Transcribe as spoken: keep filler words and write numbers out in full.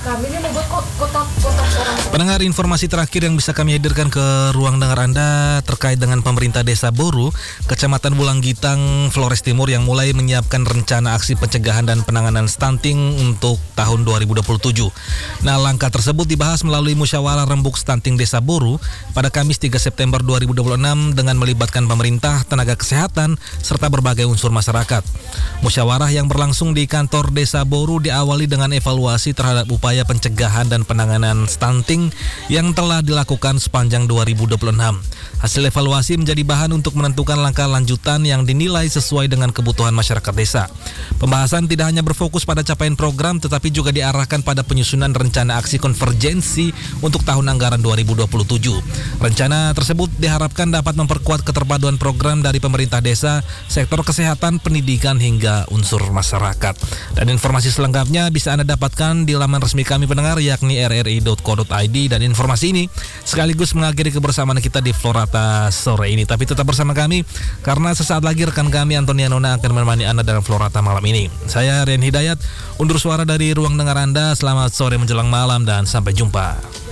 kami ini membuat kotak-kotak orang. Pendengar, informasi terakhir yang bisa kami hadirkan ke ruang dengar Anda terkait dengan pemerintah Desa Boru, Kecamatan Wulanggitang, Flores Timur yang mulai menyiapkan rencana aksi pencegahan dan penanganan stunting untuk tahun dua ribu dua puluh tujuh. Nah, langkah tersebut dibahas melalui musyawarah rembuk stunting Desa Boru pada Kamis tiga September dua ribu dua puluh enam dengan melibatkan pemerintah, tenaga kesehatan, serta berbagai unsur masyarakat. Musyawarah yang berlangsung di kantor Desa Boru diawali dengan evaluasi terhadap upaya pencegahan dan penanganan stunting yang telah dilakukan sepanjang dua ribu dua puluh enam. Hasil evaluasi menjadi bahan untuk menentukan langkah lanjutan yang dinilai sesuai dengan kebutuhan masyarakat desa. Pembahasan tidak hanya berfokus pada capaian program, tetapi juga diarahkan pada penyusunan rencana aksi konvergensi untuk tahun anggaran dua ribu dua puluh tujuh. Rencana tersebut diharapkan dapat memperkuat keterpaduan program dari pemerintah desa, sektor kesehatan, pendidikan, hingga unsur masyarakat. Dan informasi selengkapnya bisa Anda dapatkan di laman resmi kami pendengar, yakni r r i dot co dot i d. Dan informasi ini sekaligus mengakhiri kebersamaan kita di Florata sore ini. Tapi tetap bersama kami, karena sesaat lagi rekan kami Antonia Nona akan menemani Anda dalam Florata malam ini. Saya Rian Hidayat, undur suara dari ruang dengar Anda. Selamat sore menjelang malam dan sampai jumpa.